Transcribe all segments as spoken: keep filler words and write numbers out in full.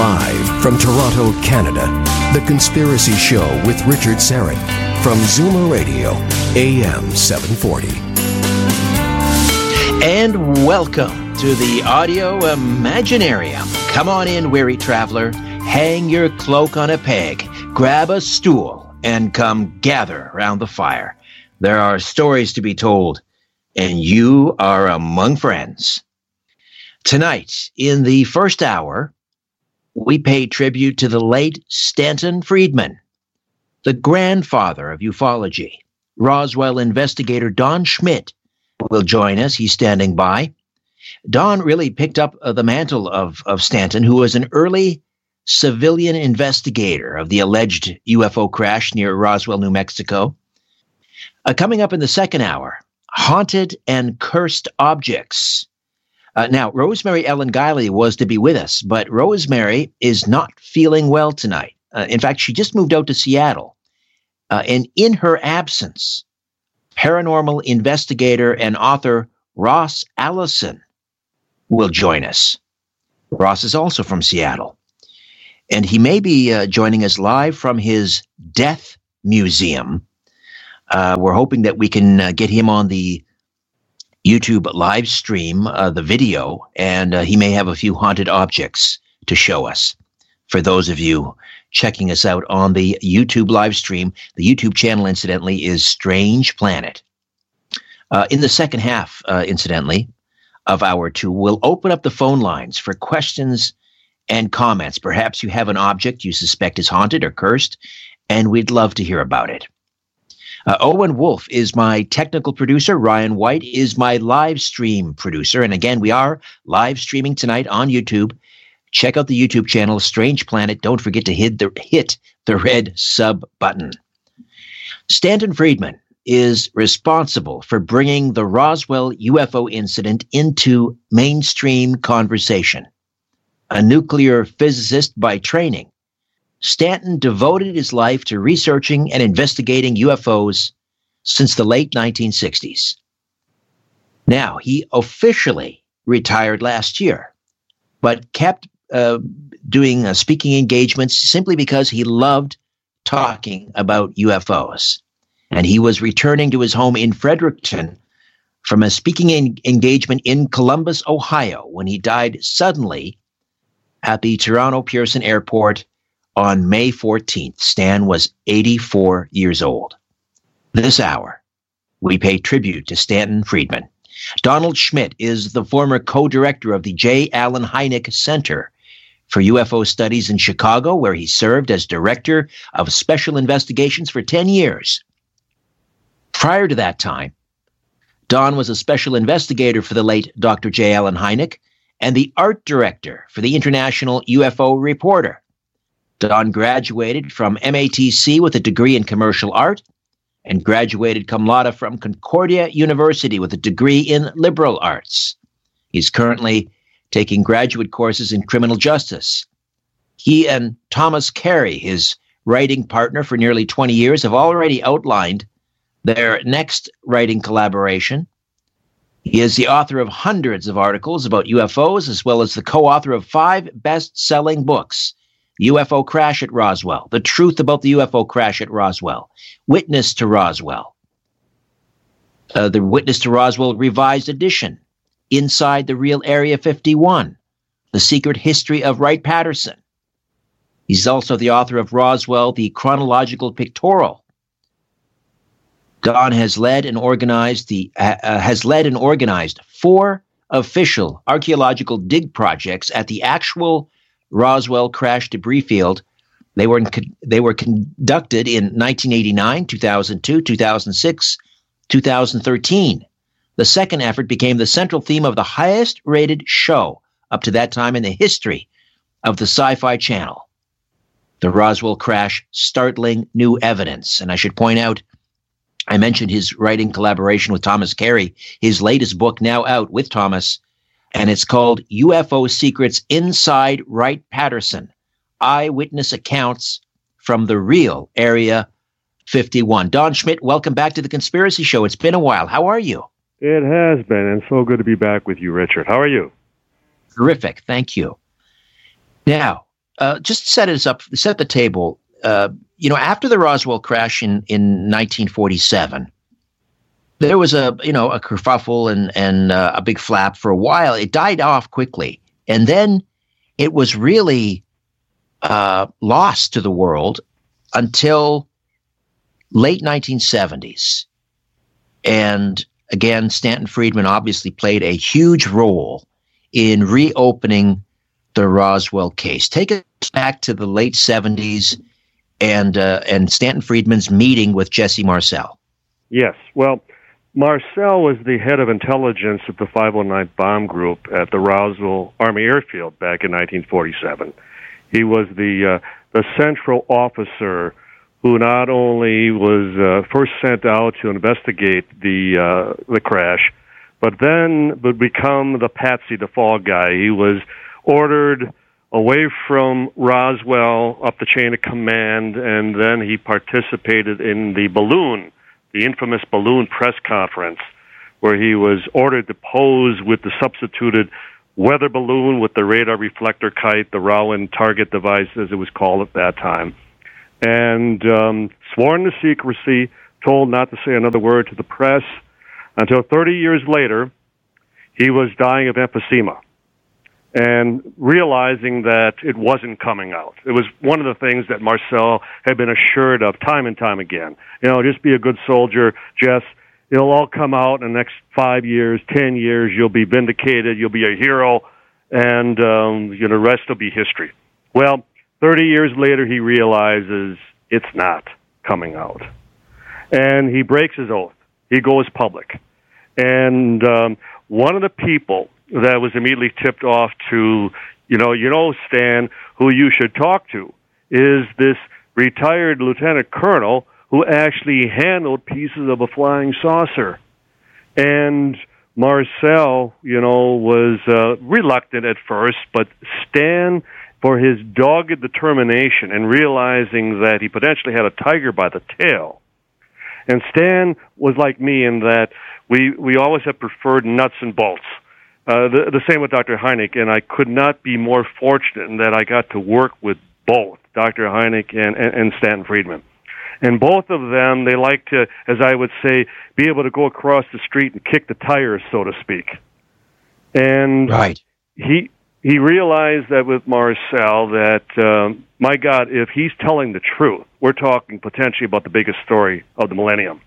Live from Toronto, Canada, The Conspiracy Show with Richard Syrett from Zoomer Radio, A M seven forty. And welcome to the Audio Imaginarium. Come on in, weary traveler. Hang your cloak on a peg, grab a stool, and come gather around the fire. There are stories to be told, and you are among friends. Tonight, in the first hour, we pay tribute to the late Stanton Friedman, the grandfather of ufology. Roswell investigator Don Schmitt will join us. He's standing by. Don really picked up uh, the mantle of, of Stanton, who was an early civilian investigator of the alleged U F O crash near Roswell, New Mexico. Uh, coming up in the second hour, haunted and cursed objects. Uh, now, Rosemary Ellen Guiley was to be with us, but Rosemary is not feeling well tonight. Uh, in fact, she just moved out to Seattle. Uh, and in her absence, paranormal investigator and author Ross Allison will join us. Ross is also from Seattle. And he may be uh, joining us live from his death museum. Uh, we're hoping that we can uh, get him on the YouTube live stream, uh, the video, and uh, he may have a few haunted objects to show us. For those of you checking us out on the YouTube live stream, the YouTube channel, incidentally, is Strange Planet. Uh, in the second half, uh, incidentally, of hour two, we'll open up the phone lines for questions and comments. Perhaps you have an object you suspect is haunted or cursed, and we'd love to hear about it. Uh, Owen Wolf is my technical producer. Ryan White is my live stream producer. And again, we are live streaming tonight on YouTube. Check out the YouTube channel, Strange Planet. Don't forget to hit the, hit the red sub button. Stanton Friedman is responsible for bringing the Roswell U F O incident into mainstream conversation. A nuclear physicist by training, Stanton devoted his life to researching and investigating U F Os since the late nineteen sixties. Now, he officially retired last year, but kept uh, doing uh, speaking engagements simply because he loved talking about U F Os. And he was returning to his home in Fredericton from a speaking en- engagement in Columbus, Ohio, when he died suddenly at the Toronto Pearson Airport on May fourteenth. Stan was eighty-four years old. This hour, we pay tribute to Stanton Friedman. Donald Schmitt is the former co-director of the J. Allen Hynek Center for U F O Studies in Chicago, where he served as director of special investigations for ten years. Prior to that time, Don was a special investigator for the late Doctor J. Allen Hynek and the art director for the International U F O Reporter. Don graduated from M A T C with a degree in commercial art and graduated cum laude from Concordia University with a degree in liberal arts. He's currently taking graduate courses in criminal justice. He and Thomas Carey, his writing partner for nearly twenty years, have already outlined their next writing collaboration. He is the author of hundreds of articles about U F Os, as well as the co-author of five best-selling books: U F O Crash at Roswell, The Truth About the U F O Crash at Roswell, Witness to Roswell, uh, the Witness to Roswell Revised Edition, Inside the Real Area fifty-one, The Secret History of Wright-Patterson. He's also the author of Roswell, The Chronological Pictorial. Don has led and organized the uh, uh, has led and organized four official archaeological dig projects at the actual Roswell crash debris field. They were in, they were conducted in nineteen eighty-nine, two thousand two, two thousand six, two thousand thirteen. The second effort became the central theme of the highest-rated show up to that time in the history of the Sci-Fi Channel, The Roswell Crash: Startling New Evidence. And I should point out, I mentioned his writing collaboration with Thomas Carey, his latest book now out with Thomas, and it's called U F O Secrets Inside Wright-Patterson, Eyewitness Accounts from the Real Area fifty-one. Don Schmitt, welcome back to The Conspiracy Show. It's been a while. How are you? It has been, and so good to be back with you, Richard. How are you? Terrific. Thank you. Now, uh, just set us up, set the table. Uh, you know, after the Roswell crash in, in nineteen forty-seven, there was a, you know, a kerfuffle and, and uh, a big flap for a while. It died off quickly. And then it was really uh, lost to the world until late nineteen seventies. And again, Stanton Friedman obviously played a huge role in reopening the Roswell case. Take us back to the late seventies and uh, and Stanton Friedman's meeting with Jesse Marcel. Yes. Well, Marcel was the head of intelligence at the five oh nine Bomb Group at the Roswell Army Airfield back in nineteen forty-seven. He was the uh, the central officer who not only was uh, first sent out to investigate the uh, the crash, but then would become the patsy, the fall guy. He was ordered away from Roswell up the chain of command, and then he participated in the balloon, the infamous balloon press conference, where he was ordered to pose with the substituted weather balloon with the radar reflector kite, the Rowan target device, as it was called at that time, and um, sworn to secrecy, told not to say another word to the press, until thirty years later, he was dying of emphysema and realizing that it wasn't coming out. It was one of the things that Marcel had been assured of time and time again. You know, just be a good soldier, Jess. It'll all come out in the next five years, ten years. You'll be vindicated. You'll be a hero, and um, you know, the rest will be history. Well, thirty years later, he realizes it's not coming out. And he breaks his oath. He goes public. And um, one of the people that was immediately tipped off to, you know, you know, Stan, who you should talk to, is this retired lieutenant colonel who actually handled pieces of a flying saucer. And Marcel, you know, was uh, reluctant at first, but Stan, for his dogged determination and realizing that he potentially had a tiger by the tail. And Stan was like me in that we, we always have preferred nuts and bolts. Uh, the, the same with Doctor Hynek, and I could not be more fortunate in that I got to work with both Doctor Hynek and, and, and Stanton Friedman. And both of them, they like to, as I would say, be able to go across the street and kick the tires, so to speak. And right. he he realized that with Marcel that, um, my God, if he's telling the truth, we're talking potentially about the biggest story of the millennium.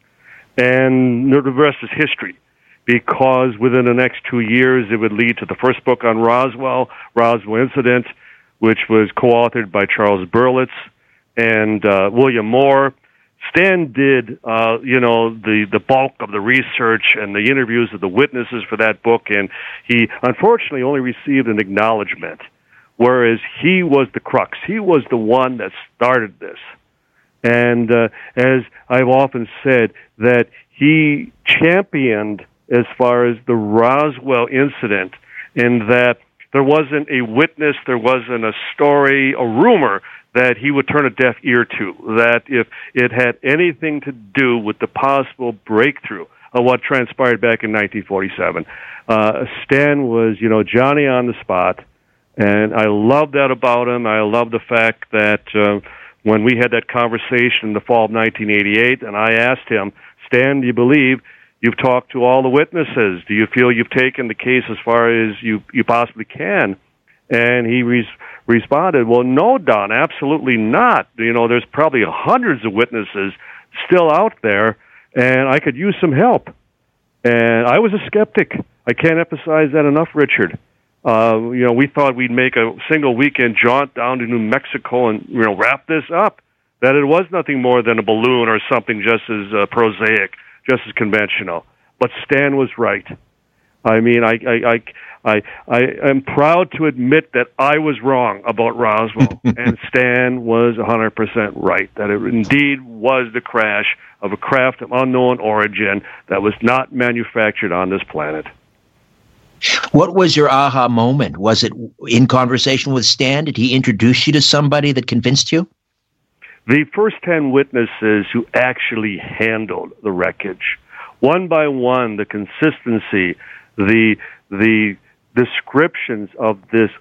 And the rest is history, because within the next two years, it would lead to the first book on Roswell, Roswell Incident, which was co-authored by Charles Berlitz and uh, William Moore. Stan did, uh, you know, the, the bulk of the research and the interviews of the witnesses for that book, and he unfortunately only received an acknowledgement, whereas he was the crux. He was the one that started this. And uh, as I've often said, that he championed as far as the Roswell incident, in that there wasn't a witness, there wasn't a story, a rumor that he would turn a deaf ear to, that if it had anything to do with the possible breakthrough of what transpired back in nineteen forty-seven. Uh, Stan was, you know, Johnny on the spot, and I love that about him. I love the fact that uh, when we had that conversation in the fall of nineteen eighty-eight, and I asked him, Stan, do you believe you've talked to all the witnesses? Do you feel you've taken the case as far as you, you possibly can? And he res- responded, well, no, Don, absolutely not. You know, there's probably hundreds of witnesses still out there, and I could use some help. And I was a skeptic. I can't emphasize that enough, Richard. Uh, you know, we thought we'd make a single weekend jaunt down to New Mexico and, you know, wrap this up, that it was nothing more than a balloon or something just as uh, prosaic, just as conventional. But Stan was right. I mean, I, I, I, I, I am proud to admit that I was wrong about Roswell, and Stan was one hundred percent right, that it indeed was the crash of a craft of unknown origin that was not manufactured on this planet. What was your aha moment? Was it in conversation with Stan? Did he introduce you to somebody that convinced you? The first ten witnesses who actually handled the wreckage, one by one, the consistency, the the descriptions of this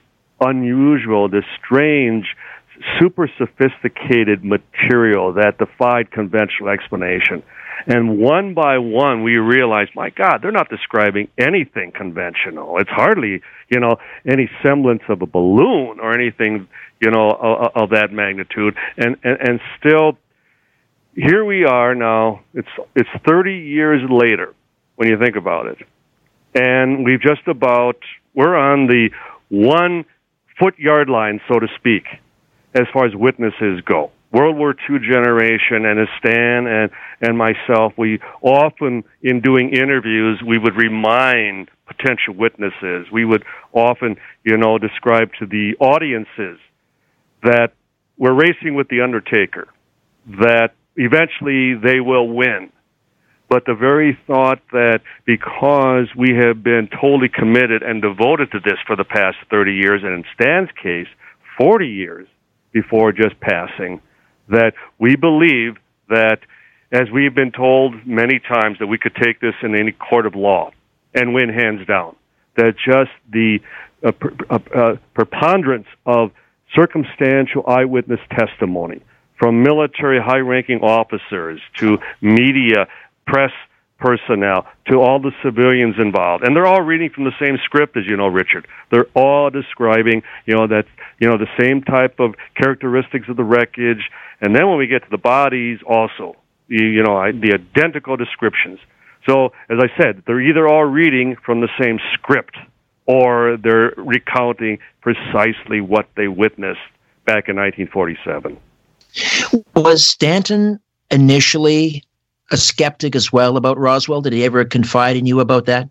unusual, this strange, super sophisticated material that defied conventional explanation. And one by one, we realized, my God, they're not describing anything conventional. It's hardly, you know, any semblance of a balloon or anything, you know, of, of that magnitude. And, and and still, here we are now. It's it's thirty years later when you think about it, and we've just about we're on the one foot yard line, so to speak, as far as witnesses go. World War Two generation, and as Stan and, and myself, we often, in doing interviews, we would remind potential witnesses. We would often, you know, describe to the audiences that we're racing with the Undertaker, that eventually they will win. But the very thought that because we have been totally committed and devoted to this for the past thirty years, and in Stan's case, forty years before just passing, that we believe that, as we've been told many times, that we could take this in any court of law and win hands down, that just the uh, per, uh, uh, preponderance of circumstantial eyewitness testimony from military high-ranking officers to media, press personnel, to all the civilians involved. And they're all reading from the same script, as you know, Richard. They're all describing, you know, that, you know, the same type of characteristics of the wreckage. And then when we get to the bodies, also, you, you know, the identical descriptions. So, as I said, they're either all reading from the same script or they're recounting precisely what they witnessed back in nineteen forty-seven. Was Stanton initially a skeptic as well about Roswell? Did he ever confide in you about that?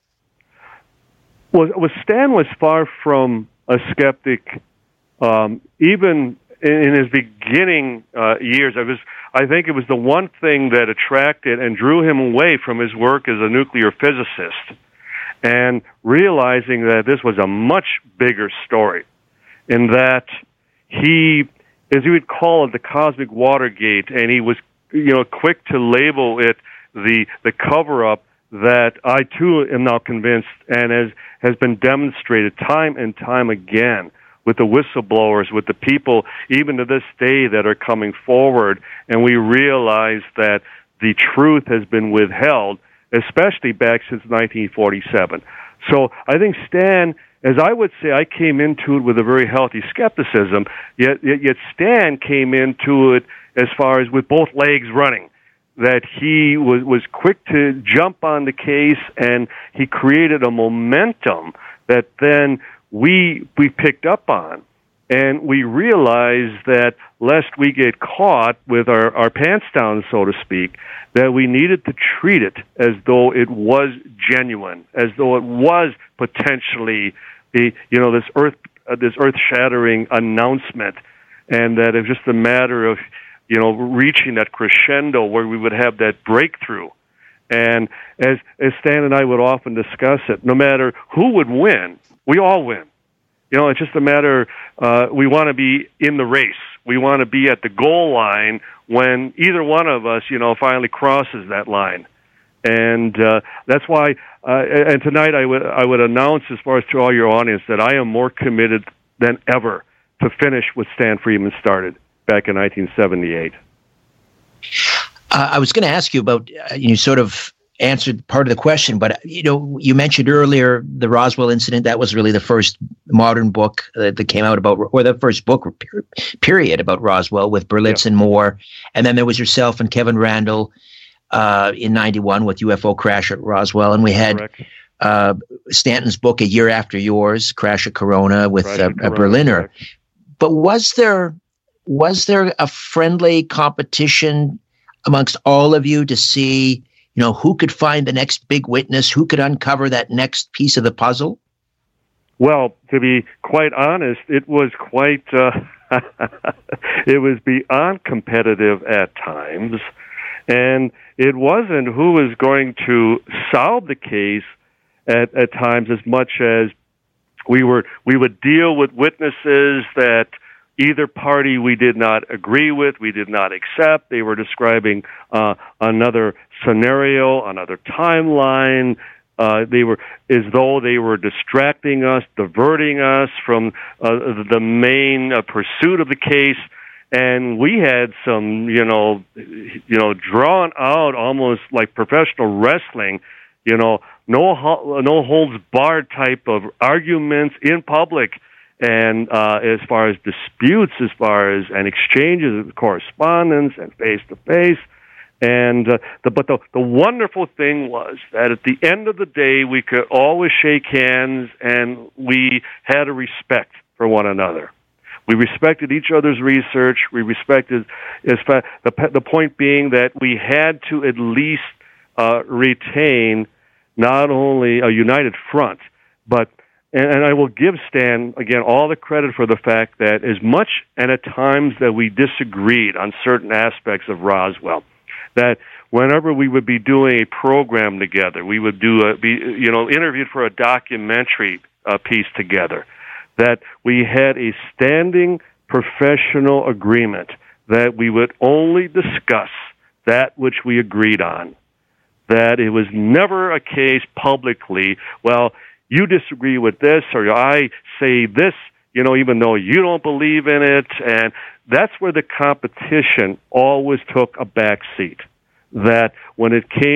Well, well Stan was far from a skeptic, um, even in his beginning uh, years. I was, I think it was the one thing that attracted and drew him away from his work as a nuclear physicist, and realizing that this was a much bigger story, in that he, as he would call it, the cosmic Watergate, and he was, you know, quick to label it the the cover-up that I too am now convinced, and as has been demonstrated time and time again with the whistleblowers, with the people even to this day that are coming forward, and we realize that the truth has been withheld, especially back since nineteen forty-seven. So I think Stan, as I would say, I came into it with a very healthy skepticism, yet, yet, yet Stan came into it as far as with both legs running, that he was, was quick to jump on the case, and he created a momentum that then we we picked up on. And we realized that lest we get caught with our, our pants down, so to speak, that we needed to treat it as though it was genuine, as though it was potentially the, you know, this earth uh, this earth-shattering announcement, and that it was just a matter of, you know, reaching that crescendo where we would have that breakthrough. And as as Stan and I would often discuss it, no matter who would win, we all win. You know, it's just a matter, uh, we want to be in the race. We want to be at the goal line when either one of us, you know, finally crosses that line. And uh, that's why, uh, and tonight I would I would announce, as far as to all your audience, that I am more committed than ever to finish what Stan Friedman started back in nineteen seventy-eight. Uh, I was going to ask you about, uh, you sort of answered part of the question, but, you know, you mentioned earlier the Roswell incident. That was really the first modern book uh, that came out about, or the first book period about Roswell, with Berlitz yeah. and Moore. And then there was yourself and Kevin Randall uh, in ninety-one with U F O Crash at Roswell. And we had uh, Stanton's book a year after yours, Crash at Corona, with uh, a Berliner. Correct. But was there was there a friendly competition amongst all of you to see, you know, who could find the next big witness, who could uncover that next piece of the puzzle? Well, to be quite honest, it was quite, uh, it was beyond competitive at times. And it wasn't who was going to solve the case at, at times as much as we were, we would deal with witnesses that either party we did not agree with, we did not accept. They were describing uh, another scenario, another timeline, Uh, they were as though they were distracting us, diverting us from uh, the main uh, pursuit of the case. And we had some, you know, you know, drawn out, almost like professional wrestling, you know, no no holds barred type of arguments in public, and uh, as far as disputes, as far as and exchanges of correspondence and face to face. And uh, the, but the the wonderful thing was that at the end of the day, we could always shake hands, and we had a respect for one another. We respected each other's research. We respected, as fa- the the point being that we had to at least uh, retain not only a united front, but and, and I will give Stan again all the credit for the fact that as much and at times that we disagreed on certain aspects of Roswell, that whenever we would be doing a program together, we would do a be you know interviewed for a documentary uh, piece together, that we had a standing professional agreement that we would only discuss that which we agreed on, that it was never a case publicly, well, you disagree with this, or I say this, you know, even though you don't believe in it, and that's where the competition always took a back seat, that when it came